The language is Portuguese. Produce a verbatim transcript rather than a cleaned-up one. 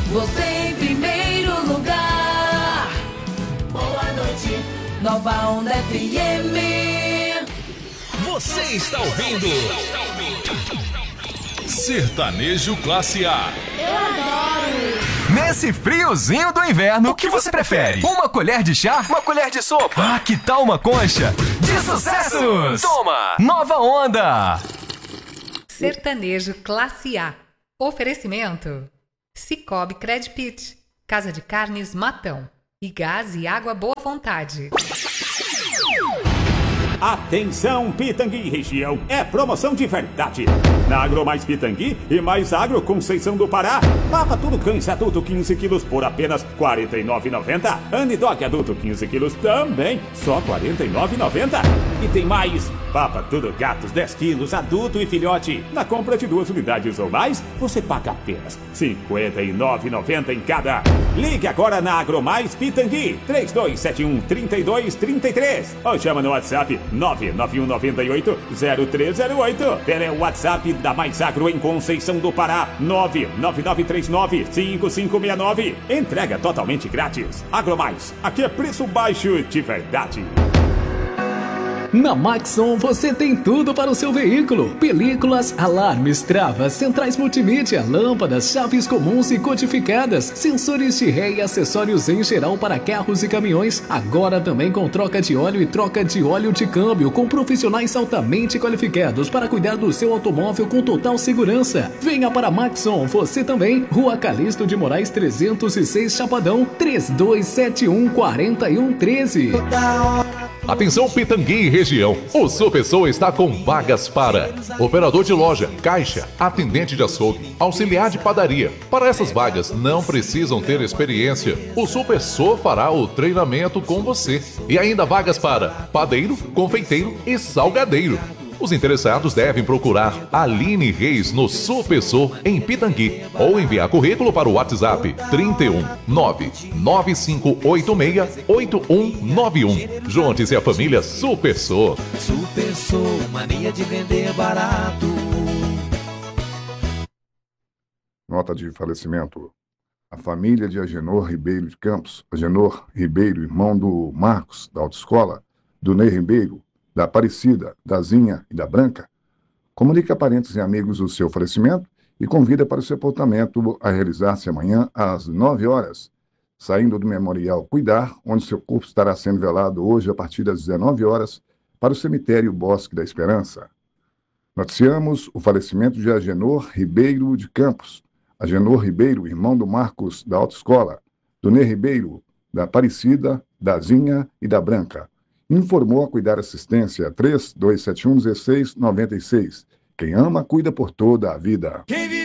você em primeiro lugar. Boa noite, Nova Onda F M. Você está ouvindo Sertanejo Classe A. Eu adoro! Nesse friozinho do inverno, o que você prefere? Uma colher de chá? Uma colher de sopa? Ah, que tal uma concha de sucessos? Toma! Nova Onda! Sertanejo Classe A. Oferecimento: Cicobi Credpit, Casa de Carnes Matão e Gás e Água Boa Vontade. Atenção, Pitangui e região, é promoção de verdade. Na Agro Mais Pitangui e Mais Agro Conceição do Pará, papa tudo cães adulto quinze quilos por apenas quarenta e nove reais e noventa centavos. Anidog adulto quinze quilos também, só quarenta e nove reais e noventa centavos. E tem mais, papa tudo gatos dez quilos, adulto e filhote. Na compra de duas unidades ou mais, você paga apenas cinquenta e nove reais e noventa centavos em cada. Ligue agora na Agro Mais Pitangui, três dois sete um, três dois três três. Ou chama no WhatsApp nove nove um nove oito zero três zero oito. Pelo WhatsApp da Mais Agro em Conceição do Pará, nove nove nove três nove cinco cinco seis nove. Entrega totalmente grátis. Agromais, aqui é preço baixo de verdade. Na Maxon você tem tudo para o seu veículo: películas, alarmes, travas, centrais multimídia, lâmpadas, chaves comuns e codificadas, sensores de ré e acessórios em geral para carros e caminhões. Agora também com troca de óleo e troca de óleo de câmbio, com profissionais altamente qualificados para cuidar do seu automóvel com total segurança. Venha para a Maxon, você também. Rua Calixto de Moraes trezentos e seis, Chapadão, três dois sete um, quatro um um três. Atenção, Pitangui e região, o Supersol está com vagas para operador de loja, caixa, atendente de açougue, auxiliar de padaria. Para essas vagas não precisam ter experiência, o Supersol fará o treinamento com você. E ainda vagas para padeiro, confeiteiro e salgadeiro. Os interessados devem procurar Aline Reis no Supersol em Pitangui ou enviar currículo para o WhatsApp trinta e um, nove nove cinco oito seis, oito um nove um. Junte-se à família Supersol. Supersol, mania de vender barato. Nota de falecimento. A família de Agenor Ribeiro de Campos, Agenor Ribeiro, irmão do Marcos, da autoescola, do Ney Ribeiro, da Aparecida, da Zinha e da Branca, comunica a parentes e amigos o seu falecimento e convida para o sepultamento a realizar-se amanhã às nove horas, saindo do Memorial Cuidar, onde seu corpo estará sendo velado hoje a partir das dezenove horas para o cemitério Bosque da Esperança. Noticiamos o falecimento de Agenor Ribeiro de Campos, Agenor Ribeiro, irmão do Marcos da autoescola, do Ney Ribeiro, da Aparecida, da Zinha e da Branca. Informou a Cuidar Assistência três dois sete um, um seis nove seis. Quem ama, cuida por toda a vida.